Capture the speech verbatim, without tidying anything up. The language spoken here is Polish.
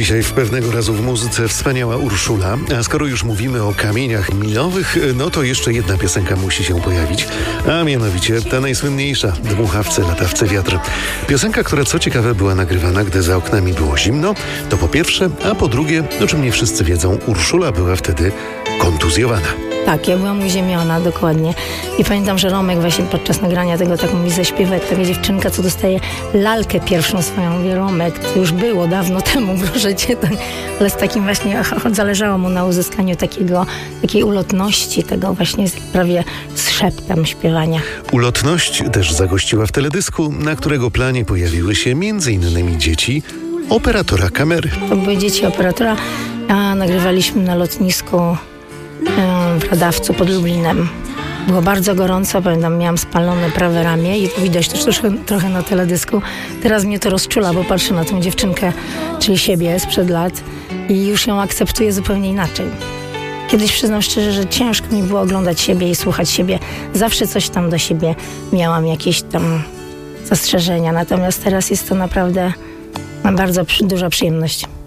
Dzisiaj w Pewnego razu w muzyce wspaniała Urszula. A skoro już mówimy o kamieniach milowych, no to jeszcze jedna piosenka musi się pojawić. A mianowicie ta najsłynniejsza, Dmuchawce, latawce wiatr. Piosenka, która co ciekawe była nagrywana, gdy za oknami było zimno. To po pierwsze, a po drugie, o czym nie wszyscy wiedzą, Urszula była wtedy kontuzjowana. Tak, ja byłam uziemiona, dokładnie. I pamiętam, że Romek właśnie podczas nagrania tego tak mówi, zaśpiewa jak taka dziewczynka, co dostaje lalkę pierwszą swoją. Mówię, Romek, to już było dawno temu, proszę cię, tak. Ale z takim właśnie, zależało mu na uzyskaniu takiego, takiej ulotności, tego właśnie prawie z szeptem śpiewania. Ulotność też zagościła w teledysku, na którego planie pojawiły się między innymi dzieci operatora kamery. To były dzieci operatora, a nagrywaliśmy na lotnisku w Radawcu pod Lublinem. Było bardzo gorąco, pamiętam, miałam spalone prawe ramię i to widać też troszkę, trochę na teledysku. Teraz mnie to rozczula, bo patrzę na tą dziewczynkę, czyli siebie sprzed lat i już ją akceptuję zupełnie inaczej. Kiedyś przyznam szczerze, że ciężko mi było oglądać siebie i słuchać siebie. Zawsze coś tam do siebie miałam, jakieś tam zastrzeżenia, natomiast teraz jest to naprawdę bardzo duża przyjemność.